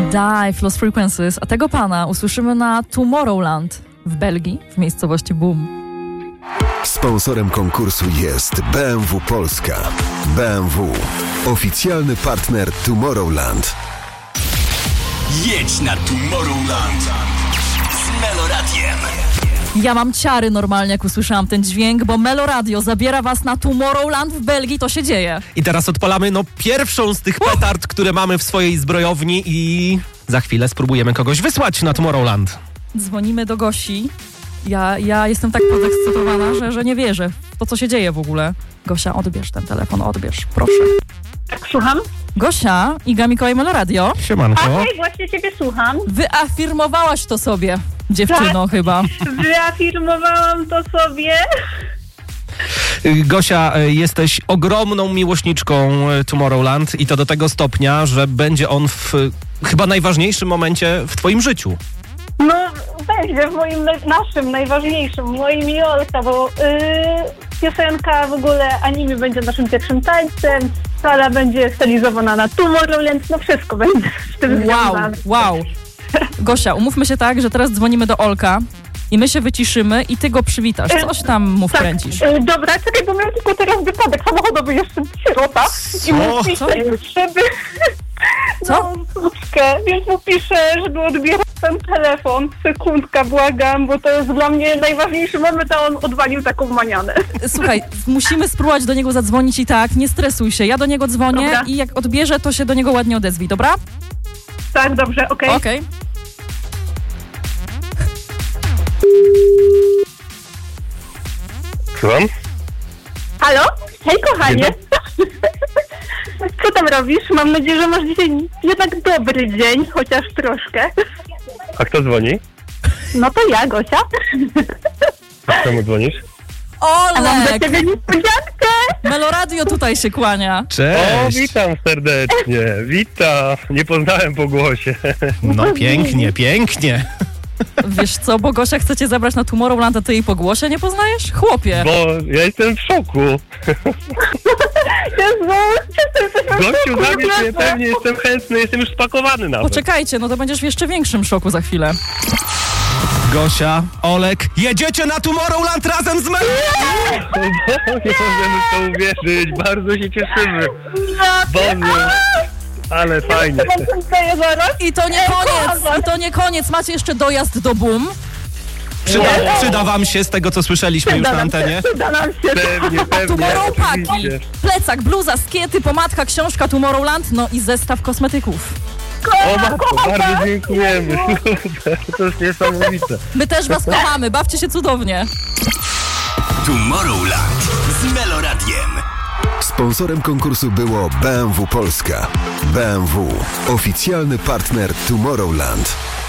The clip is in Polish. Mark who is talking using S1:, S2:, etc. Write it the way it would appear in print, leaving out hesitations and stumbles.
S1: Dive, Lost Frequencies, a tego pana usłyszymy na Tomorrowland w Belgii, w miejscowości Boom.
S2: Sponsorem konkursu jest BMW Polska. BMW, oficjalny partner Tomorrowland.
S3: Jedź na Tomorrowland z Meloradiem.
S1: Ja mam ciary normalnie, jak usłyszałam ten dźwięk, bo Meloradio zabiera was na Tomorrowland w Belgii, to się dzieje.
S4: I teraz odpalamy pierwszą z tych petard, które mamy w swojej zbrojowni i za chwilę spróbujemy kogoś wysłać na Tomorrowland.
S1: Dzwonimy do Gosi. Ja jestem tak podekscytowana, że nie wierzę w to, co się dzieje w ogóle. Gosia, odbierz ten telefon, odbierz, proszę.
S5: Tak, słucham?
S1: Gosia, Iga Mikołaj, Meloradio.
S4: Siemanko.
S5: Okej, właśnie ciebie słucham.
S1: Wyafirmowałaś to sobie, dziewczyno,
S5: Tak.
S1: chyba.
S5: Wyafirmowałam to sobie.
S4: Gosia, jesteś ogromną miłośniczką Tomorrowland i to do tego stopnia, że będzie on w chyba najważniejszym momencie w twoim życiu.
S5: No, będzie w moim, naszym najważniejszym, moim i Olka, bo piosenka w ogóle anime będzie naszym pierwszym tańcem, sala będzie stylizowana na Tomorrowland, no wszystko będzie z tym związane.
S1: Wow. Gosia, umówmy się tak, że teraz dzwonimy do Olka i my się wyciszymy i ty go przywitasz. Coś tam mu wkręcisz.
S5: Tak, dobra, czekaj, bo miałem tylko teraz wypadek samochodowy, jeszcze sierota. I mu piszę, żeby...
S1: Co?
S5: No, więc mu piszę, żeby odbierał ten telefon. Sekundka, błagam, bo to jest dla mnie najważniejszy moment, a on odwalił taką manianę.
S1: Słuchaj, musimy spróbować do niego zadzwonić i tak, nie stresuj się. Ja do niego dzwonię
S5: Dobra.
S1: i jak odbierze, to się do niego ładnie odezwij, dobra?
S5: Tak, dobrze, okej.
S1: Okej.
S6: Słucham?
S5: Halo? Hej, kochanie. Co tam robisz? Mam nadzieję, że masz dzisiaj jednak dobry dzień, chociaż troszkę.
S6: A kto dzwoni?
S5: No to ja, Gosia.
S6: A czemu dzwonisz?
S5: A mam dla
S1: Olek!
S5: ciebie niespodziankę.
S1: Meloradio tutaj się kłania.
S6: O,
S4: Cześć!
S6: witam serdecznie. Witam. Nie poznałem po głosie.
S4: No pięknie.
S1: Wiesz co, bo Gosia chce cię zabrać na Tomorrowland, a ty jej po głosie nie poznajesz? Chłopie!
S6: Bo ja jestem w szoku.
S5: Jezu, jesteśmy w
S6: Gościu,
S5: szoku,
S6: zabierz mnie,
S5: Jezu.
S6: pewnie jestem chętny, jestem już spakowany nawet.
S1: Poczekajcie, no to będziesz w jeszcze większym szoku za chwilę.
S4: Gosia, Olek, jedziecie na Tomorrowland razem z Meloradiem!
S6: Nie możemy w to uwierzyć, bardzo się cieszymy. Boże, ale fajnie.
S1: I to nie koniec, macie jeszcze dojazd do Boom.
S4: Przyda wam się z tego, co słyszeliśmy już na antenie?
S5: Przyda nam się.
S6: Pewnie,
S1: Tomorrow paki,
S6: oczywiście.
S1: plecak, bluza, skiety, pomadka, książka Tomorrowland, no i zestaw kosmetyków.
S6: O matko, bardzo dziękujemy. Super, to jest niesamowite.
S1: My też was kochamy, bawcie się cudownie.
S3: Tomorrowland z Meloradiem.
S2: Sponsorem konkursu było BMW Polska. BMW, oficjalny partner Tomorrowland.